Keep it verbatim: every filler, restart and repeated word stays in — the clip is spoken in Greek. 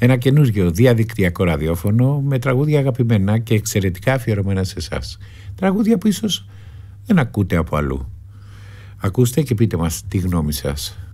Ένα καινούργιο διαδικτυακό ραδιόφωνο με τραγούδια αγαπημένα και εξαιρετικά αφιερωμένα σε εσάς. Τραγούδια που ίσως δεν ακούτε από αλλού. Ακούστε και πείτε μας τη γνώμη σας.